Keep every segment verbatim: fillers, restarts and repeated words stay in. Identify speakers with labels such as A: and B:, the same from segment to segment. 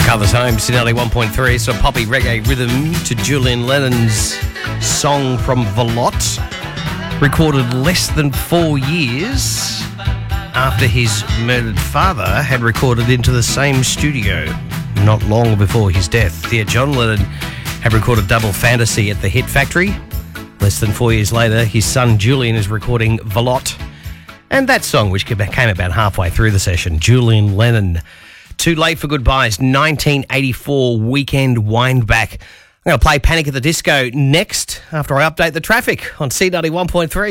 A: Covers home, Sinelli one point three, so poppy reggae rhythm to Julian Lennon's song from Velotte, recorded less than four years after his murdered father had recorded into the same studio not long before his death. Yeah, John Lennon had recorded Double Fantasy at the Hit Factory. Less than four years later, his son Julian is recording Velotte. And that song, which came about halfway through the session, Julian Lennon. Too Late for Goodbyes, nineteen eighty-four Weekend Windback. I'm going to play Panic at the Disco next after I update the traffic on C ninety-one point three.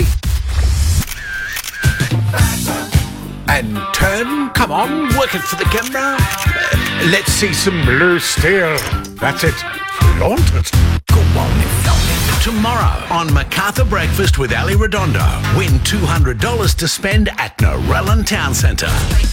B: And turn, come on, work it for the camera. Uh, let's see some blue steel. That's it. Flaunt it. Go on, flaunt it. Tomorrow on MacArthur Breakfast with Ali Redondo, win two hundred dollars to spend at Narellan Town Centre.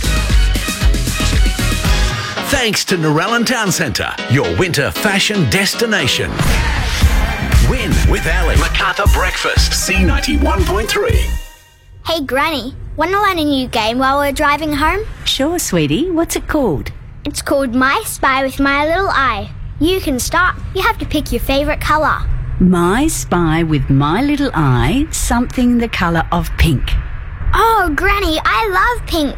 B: Thanks to Narellan Town Centre, your winter fashion destination. Win with Ali. MacArthur Breakfast, C ninety-one point three.
C: Hey, Granny, want to learn a new game while we're driving home?
D: Sure, sweetie. What's it called?
C: It's called My Spy with My Little Eye. You can start. You have to pick your favourite colour.
D: My Spy with My Little Eye, something the colour of pink.
C: Oh, Granny, I love pink.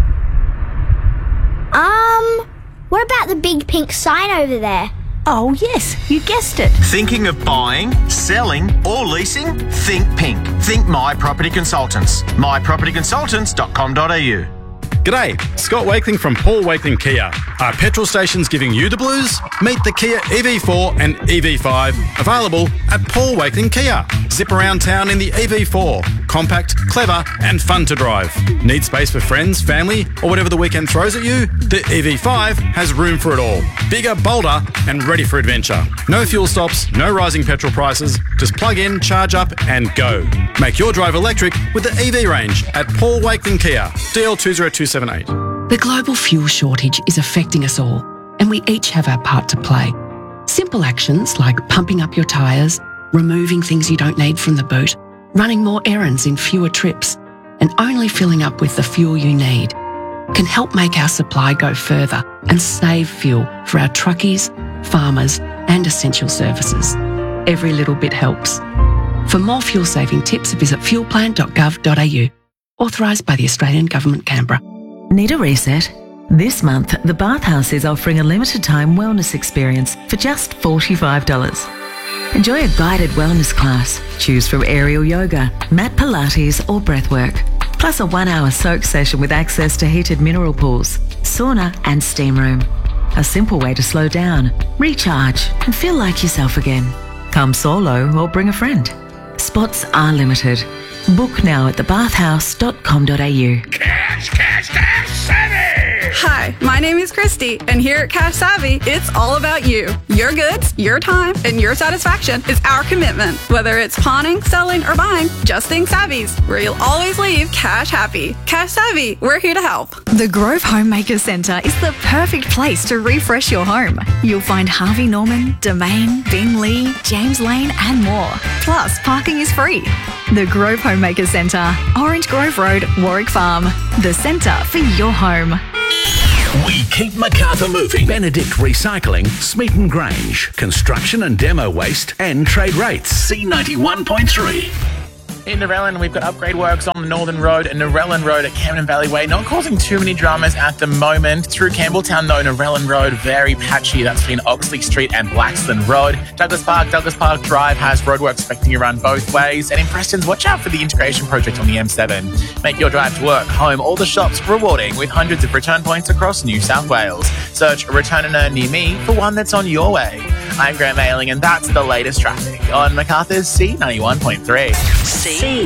C: Um, what about the big pink sign over there?
D: Oh, yes, you guessed it.
E: Thinking of buying, selling or leasing? Think pink. Think My Property Consultants. my property consultants dot com dot a u.
F: G'day, Scott Wakeling from Paul Wakeling Kia. Are petrol stations giving you the blues? Meet the Kia E V four and E V five, available at Paul Wakeling Kia. Zip around town in the E V four. Compact, clever and fun to drive. Need space for friends, family or whatever the weekend throws at you? The E V five has room for it all. Bigger, bolder and ready for adventure. No fuel stops, no rising petrol prices. Just plug in, charge up and go. Make your drive electric with the E V range at Paul Wakeling Kia. D L two zero two seven eight.
G: The global fuel shortage is affecting us all, and we each have our part to play. Simple actions like pumping up your tyres, removing things you don't need from the boot, running more errands in fewer trips, and only filling up with the fuel you need can help make our supply go further and save fuel for our truckies, farmers, and essential services. Every little bit helps. For more fuel-saving tips, visit fuel plan dot gov dot a u. Authorised by the Australian Government, Canberra.
H: Need a reset? This month, the Bathhouse is offering a limited-time wellness experience for just forty-five dollars. Enjoy a guided wellness class. Choose from aerial yoga, mat Pilates or breathwork. Plus a one-hour soak session with access to heated mineral pools, sauna and steam room. A simple way to slow down, recharge and feel like yourself again. Come solo or bring a friend. Spots are limited. Book now at the bathhouse dot com dot a u.
B: Cash, cash, cash, savvy!
I: Hi, my name is Christy, and here at Cash Savvy, it's all about you. Your goods, your time, and your satisfaction is our commitment. Whether it's pawning, selling, or buying, just think Savvy's, where you'll always leave cash happy. Cash Savvy, we're here to help.
J: The Grove Homemaker Centre is the perfect place to refresh your home. You'll find Harvey Norman, Domain, Bing Lee, James Lane, and more. Plus, parking is free. The Grove Homemaker Centre, Orange Grove Road, Warwick Farm. The centre for your home.
B: We keep MacArthur moving. Benedict Recycling, Smeaton Grange. Construction and demo waste and trade rates. C ninety-one point three.
K: In Narellan, we've got upgrade works on the Northern Road and Narellan Road at Camden Valley Way. Not causing too many dramas at the moment. Through Campbelltown, though, Narellan Road, very patchy. That's between Oxley Street and Blaxland Road. Douglas Park, Douglas Park Drive has roadworks affecting you around both ways. And in Preston's, watch out for the integration project on the M seven. Make your drive to work, home, all the shops rewarding with hundreds of return points across New South Wales. Search Return and Earn near me for one that's on your way. I'm Graham Ailing, and that's the latest traffic on MacArthur's C ninety-one point three.
D: C